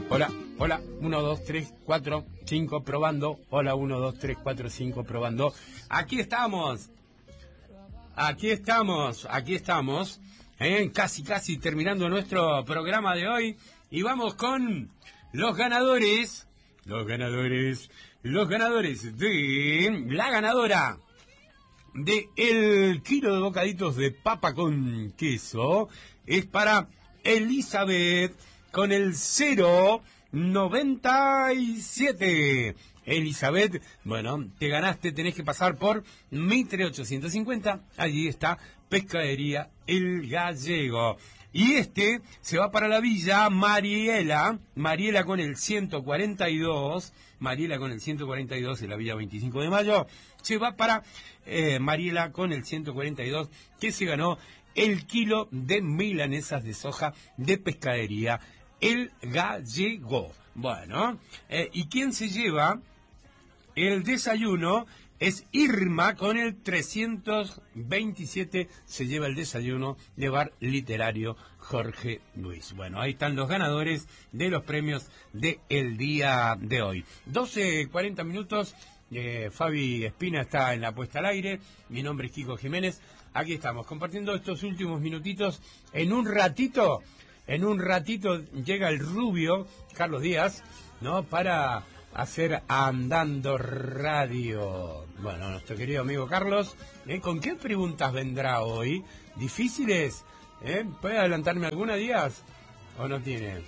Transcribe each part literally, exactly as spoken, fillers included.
Hola, hola, uno, dos, tres, cuatro, cinco, probando. Hola, uno, dos, tres, cuatro, cinco, probando. Aquí estamos. Aquí estamos, aquí estamos. Eh, casi, casi terminando nuestro programa de hoy. Y vamos con los ganadores. Los ganadores. Los ganadores de la ganadora de el kilo de bocaditos de papa con queso. Es para Elizabeth con el cero noventa y siete. Elizabeth, bueno, te ganaste, tenés que pasar por Mitre ochocientos cincuenta, allí está Pescadería El Gallego. Y este se va para la villa Mariela, Mariela con el ciento cuarenta y dos, Mariela con el ciento cuarenta y dos en la villa veinticinco de mayo, se va para eh, Mariela con el ciento cuarenta y dos, que se ganó el kilo de milanesas de soja de Pescadería El Gallego. Bueno, eh, ¿y quién se lleva el desayuno? Es Irma con el trescientos veintisiete, se lleva el desayuno de Bar Literario Jorge Luis. Bueno, ahí están los ganadores de los premios del día de hoy. doce cuarenta minutos, eh, Fabi Espina está en la puesta al aire, mi nombre es Kiko Jiménez, aquí estamos compartiendo estos últimos minutitos. En un ratito, en un ratito llega el rubio Carlos Díaz, ¿no?, para hacer Andando Radio. Bueno, nuestro querido amigo Carlos, ¿eh? ¿Con qué preguntas vendrá hoy? ¿Difíciles? ¿Eh? ¿Puede adelantarme alguna, Díaz? ¿O no tiene?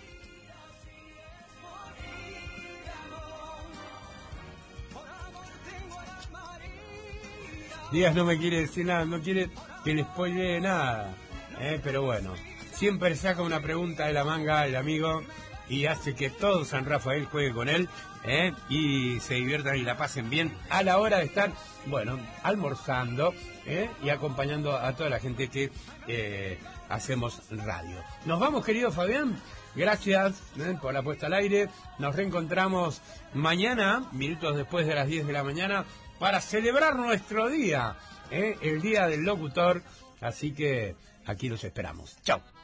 Díaz no me quiere decir nada, no quiere que le spoilee nada, ¿eh? Pero bueno, siempre saca una pregunta de la manga el amigo y hace que todo San Rafael juegue con él, ¿eh? Y se diviertan y la pasen bien a la hora de estar, bueno, almorzando, ¿eh? Y acompañando a toda la gente que eh, hacemos radio. Nos vamos, querido Fabián. Gracias, ¿eh?, por la puesta al aire. Nos reencontramos mañana, minutos después de las diez de la mañana, para celebrar nuestro día, ¿eh? El día del locutor. Así que aquí los esperamos. Chao.